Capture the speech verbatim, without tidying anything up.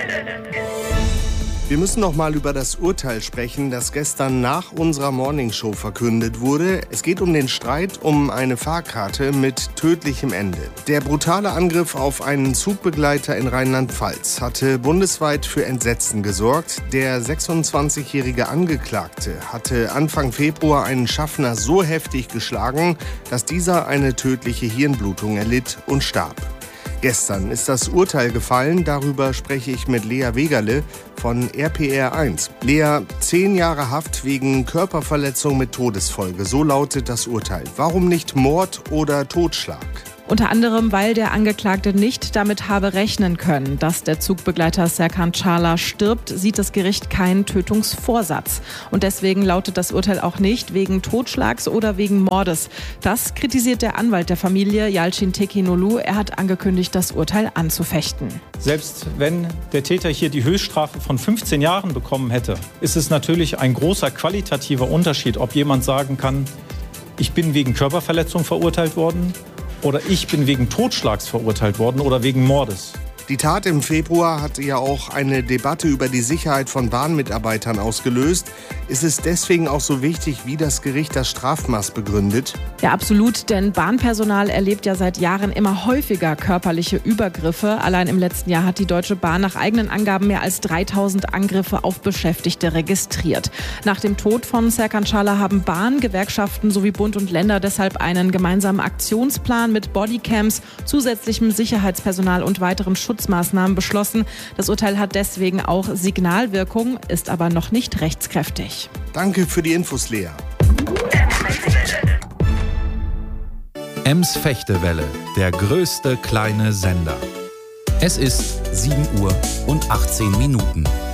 Wir müssen noch mal über das Urteil sprechen, das gestern nach unserer Morningshow verkündet wurde. Es geht um den Streit um eine Fahrkarte mit tödlichem Ende. Der brutale Angriff auf einen Zugbegleiter in Rheinland-Pfalz hatte bundesweit für Entsetzen gesorgt. Der sechsundzwanzigjährige Angeklagte hatte Anfang Februar einen Schaffner so heftig geschlagen, dass dieser eine tödliche Hirnblutung erlitt und starb. Gestern ist das Urteil gefallen, darüber spreche ich mit Lea Wegerle von R P R eins. Lea, zehn Jahre Haft wegen Körperverletzung mit Todesfolge, so lautet das Urteil. Warum nicht Mord oder Totschlag? Unter anderem, weil der Angeklagte nicht damit habe rechnen können, dass der Zugbegleiter Serkan Çağlar stirbt, sieht das Gericht keinen Tötungsvorsatz. Und deswegen lautet das Urteil auch nicht wegen Totschlags oder wegen Mordes. Das kritisiert der Anwalt der Familie, Yalçın Tekinoglu. Er hat angekündigt, das Urteil anzufechten. Selbst wenn der Täter hier die Höchststrafe von fünfzehn Jahren bekommen hätte, ist es natürlich ein großer qualitativer Unterschied, ob jemand sagen kann, ich bin wegen Körperverletzung verurteilt worden, oder ich bin wegen Totschlags verurteilt worden oder wegen Mordes. Die Tat im Februar hatte ja auch eine Debatte über die Sicherheit von Bahnmitarbeitern ausgelöst. Ist es deswegen auch so wichtig, wie das Gericht das Strafmaß begründet? Ja, absolut, denn Bahnpersonal erlebt ja seit Jahren immer häufiger körperliche Übergriffe. Allein im letzten Jahr hat die Deutsche Bahn nach eigenen Angaben mehr als dreitausend Angriffe auf Beschäftigte registriert. Nach dem Tod von Serkan Çağlar haben Bahn, Gewerkschaften sowie Bund und Länder deshalb einen gemeinsamen Aktionsplan mit Bodycams, zusätzlichem Sicherheitspersonal und weiteren Schutzmaßnahmen beschlossen. Das Urteil hat deswegen auch Signalwirkung, ist aber noch nicht rechtskräftig. Danke für die Infos, Lea. Ems Fechtewelle, der größte kleine Sender. Es ist sieben Uhr und achtzehn Minuten.